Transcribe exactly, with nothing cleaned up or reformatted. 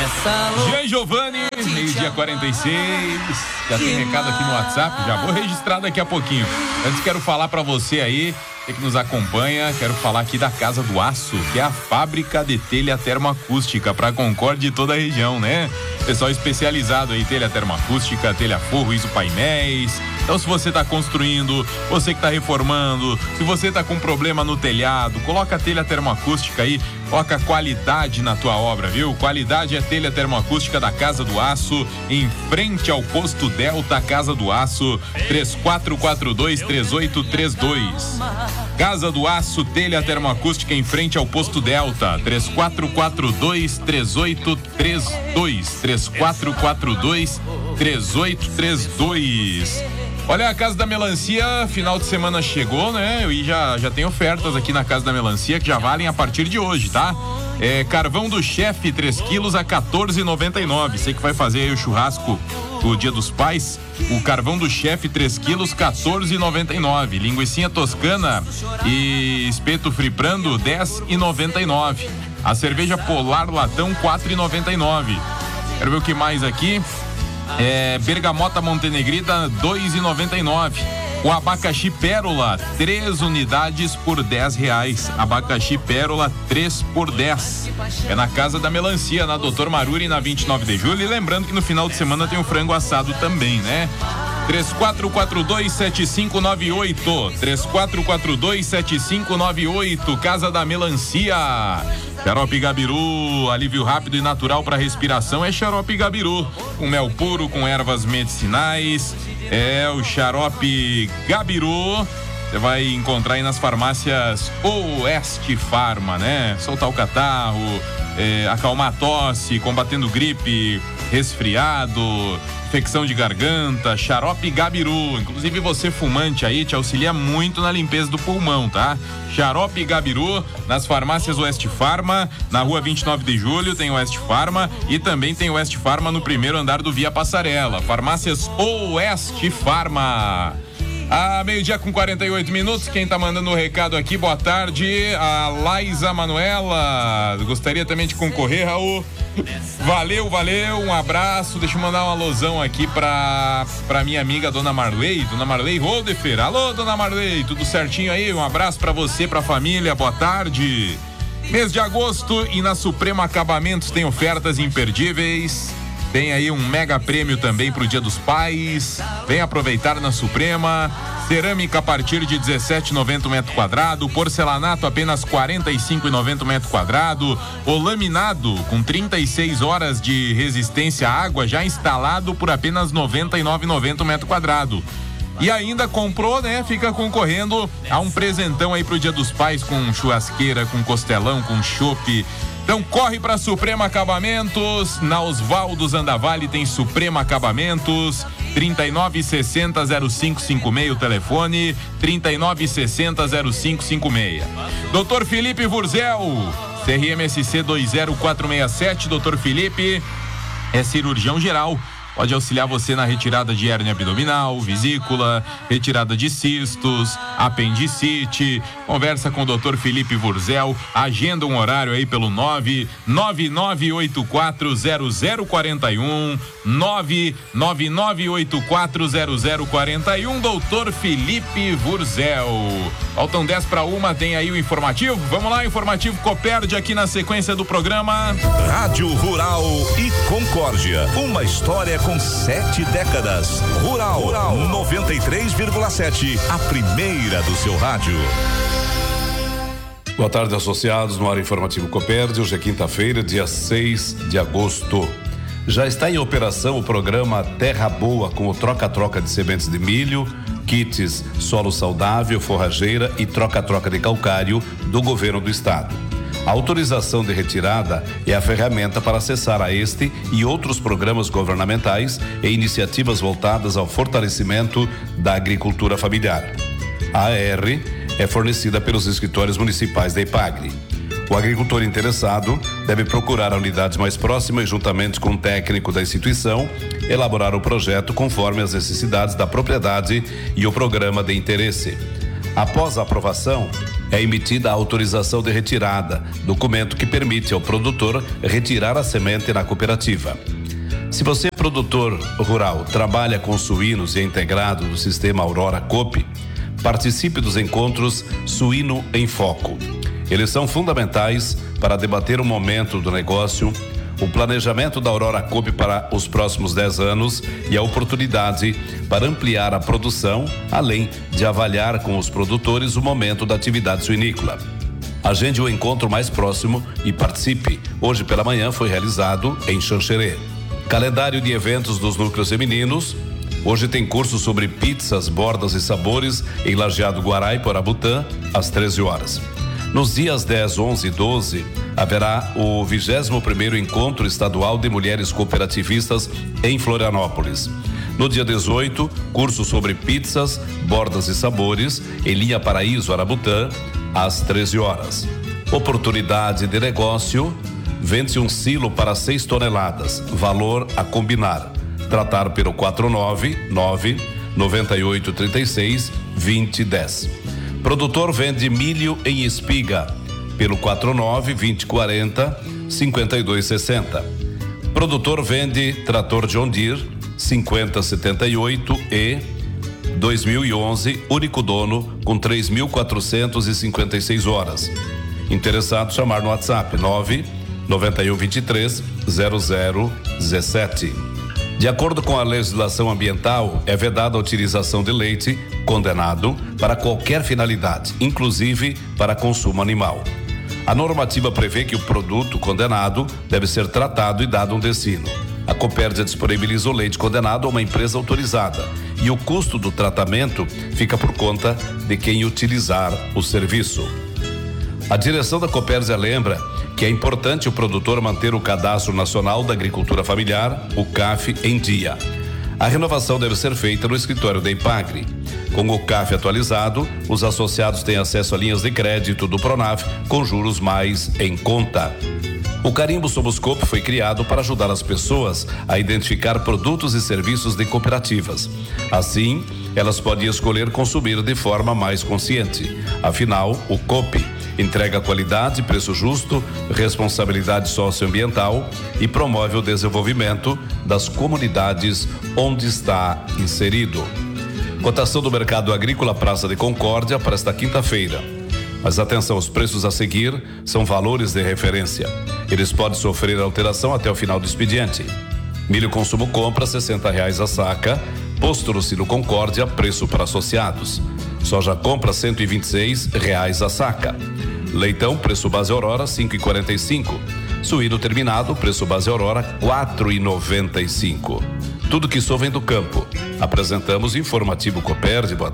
Jean Giovanni, meio-dia quarenta e seis. Já tem recado aqui no WhatsApp, já vou registrar daqui a pouquinho. Antes quero falar pra você aí, você que nos acompanha, quero falar aqui da Casa do Aço, que é a fábrica de telha termoacústica pra Concórdia e toda a região, né? Pessoal especializado aí, telha termoacústica, telha forro, isopainéis. Então, se você está construindo, você que está reformando, se você está com problema no telhado, coloca a telha termoacústica aí, coloca qualidade na tua obra, viu? Qualidade é telha termoacústica da Casa do Aço, em frente ao posto Delta Casa do Aço, três quatro quatro dois, três oito três dois. Casa do Aço, telha termoacústica em frente ao posto Delta, três quatro quatro dois, três oito três dois, três quatro quatro dois, três oito três dois. Olha, a Casa da Melancia, final de semana chegou, né? E já, já tem ofertas aqui na Casa da Melancia que já valem a partir de hoje, tá? É, carvão do chefe, três quilos a quatorze reais e noventa e nove centavos. Você que vai fazer aí o churrasco do Dia dos Pais, o carvão do chefe, três quilos, quatorze reais e noventa e nove centavos. Linguicinha toscana e espeto friprando, dez reais e noventa e nove centavos. A cerveja Polar latão, quatro reais e noventa e nove centavos. Quero ver o que mais aqui. É, bergamota montenegrita, dois reais e noventa e nove centavos. O abacaxi pérola, três unidades por dez reais. Abacaxi pérola, três por dez. É na Casa da Melancia, na doutor Maruri, na vinte e nove de julho. E lembrando que no final de semana tem o frango assado também, né? três quatro quatro dois, sete cinco nove oito. três quatro quatro dois, sete cinco nove oito. Casa da Melancia. Xarope Gabiru, alívio rápido e natural para respiração é Xarope Gabiru, com mel puro, com ervas medicinais. É o Xarope Gabiru. Você vai encontrar aí nas farmácias Oeste Farma, né? Soltar o catarro, é, acalmar a tosse, combatendo gripe, resfriado, infecção de garganta. Xarope Gabiru. Inclusive você fumante aí, te auxilia muito na limpeza do pulmão, tá? Xarope Gabiru, nas farmácias Oeste Farma, na rua vinte e nove de julho tem Oeste Farma e também tem Oeste Farma no primeiro andar do Via Passarela. Farmácias Oeste Farma. Ah, meio-dia com quarenta e oito minutos, quem tá mandando o recado aqui, boa tarde, a Laísa Manuela, gostaria também de concorrer, Raul. Valeu, valeu, um abraço, deixa eu mandar um alusão aqui pra, pra minha amiga Dona Marley, Dona Marley Rodefer. Alô, Dona Marley, tudo certinho aí? Um abraço pra você, pra família, boa tarde. Mês de agosto e na Suprema Acabamentos tem ofertas imperdíveis. Tem aí um mega prêmio também pro Dia dos Pais. Vem aproveitar na Suprema. Cerâmica a partir de dezessete reais e noventa centavos metro quadrado. Porcelanato apenas quarenta e cinco reais e noventa centavos metro quadrado. O laminado com trinta e seis horas de resistência à água já instalado por apenas noventa e nove reais e noventa centavos metro quadrado. E ainda comprou, né? Fica concorrendo a um presentão aí pro Dia dos Pais, com churrasqueira, com costelão, com chopp. Então corre para Suprema Acabamentos, na Osvaldo Zandavalli tem Suprema Acabamentos, trinta e nove sessenta, zero cinco cinco seis o telefone, trinta e nove sessenta, zero cinco cinco seis. doutor Felipe Vurzel, C R M S C dois zero quatro seis sete, doutor Felipe é cirurgião geral. Pode auxiliar você na retirada de hérnia abdominal, vesícula, retirada de cistos, apendicite. Conversa com o doutor Felipe Vurzel, agenda um horário aí pelo nove nove nove oito quatro zero zero quatro um, nove nove nove oito quatro zero zero quatro um, doutor Felipe Vurzel. Faltam dez para uma, tem aí o informativo. Vamos lá, informativo Copérdia aqui na sequência do programa. Rádio Rural e Concórdia, uma história com sete décadas. Rural, Rural noventa e três vírgula sete, a primeira do seu rádio. Boa tarde, associados no ar informativo Copérdia. Hoje é quinta-feira, dia seis de agosto. Já está em operação o programa Terra Boa, com o troca-troca de sementes de milho, kits solo saudável, forrageira e troca-troca de calcário do governo do estado. A autorização de retirada é a ferramenta para acessar a este e outros programas governamentais e iniciativas voltadas ao fortalecimento da agricultura familiar. A A R é fornecida pelos escritórios municipais da EPAGRE. O agricultor interessado deve procurar a unidade mais próxima e, juntamente com o técnico da instituição, elaborar o projeto conforme as necessidades da propriedade e o programa de interesse. Após a aprovação, é emitida a autorização de retirada, documento que permite ao produtor retirar a semente na cooperativa. Se você, produtor rural, trabalha com suínos e é integrado no sistema Aurora Coop, participe dos encontros Suíno em Foco. Eles são fundamentais para debater o momento do negócio, o planejamento da Aurora Coop para os próximos dez anos e a oportunidade para ampliar a produção, além de avaliar com os produtores o momento da atividade suinícola. Agende o encontro mais próximo e participe. Hoje pela manhã foi realizado em Xanxerê. Calendário de eventos dos núcleos femininos. Hoje tem curso sobre pizzas, bordas e sabores em Lajeado Guará e Porabutã, às treze horas. Nos dias dez, onze e doze, haverá o vigésimo primeiro Encontro Estadual de Mulheres Cooperativistas em Florianópolis. No dia dezoito, curso sobre pizzas, bordas e sabores em Linha Paraíso, Arabutã, às treze horas. Oportunidade de negócio. Vende-se um silo para seis toneladas, valor a combinar. Tratar pelo quatro nove nove, nove oito três seis, dois zero um zero. Produtor vende milho em espiga pelo quatro nove, vinte, quarenta, cinquenta e dois, sessenta. Produtor vende trator John Deere cinquenta, setenta e oito e dois mil e onze, único dono com três mil quatrocentos e cinquenta e seis horas. Interessado, chamar no WhatsApp nove nove um, vinte e três, zero zero dezessete. De acordo com a legislação ambiental, é vedada a utilização de leite condenado para qualquer finalidade, inclusive para consumo animal. A normativa prevê que o produto condenado deve ser tratado e dado um destino. A Copérdia disponibiliza o leite condenado a uma empresa autorizada e o custo do tratamento fica por conta de quem utilizar o serviço. A direção da Copérdia lembra que é importante o produtor manter o Cadastro Nacional da Agricultura Familiar, o C A F, em dia. A renovação deve ser feita no escritório da Ipagre. Com o C A F atualizado, os associados têm acesso a linhas de crédito do Pronaf com juros mais em conta. O Carimbo Somos Coop foi criado para ajudar as pessoas a identificar produtos e serviços de cooperativas. Assim, elas podem escolher consumir de forma mais consciente. Afinal, o Coop entrega qualidade, preço justo, responsabilidade socioambiental e promove o desenvolvimento das comunidades onde está inserido. Cotação do mercado agrícola Praça de Concórdia para esta quinta-feira. Mas atenção, os preços a seguir são valores de referência. Eles podem sofrer alteração até o final do expediente. Milho consumo compra sessenta reais a saca. Posto no Silo Concórdia, preço para associados. Soja compra cento e vinte e seis reais a saca. Leitão, preço base Aurora, cinco e quarenta e cinco. Suíno terminado, preço base Aurora, quatro e noventa e cinco. Tudo que só vem do campo. Apresentamos informativo Copérdia.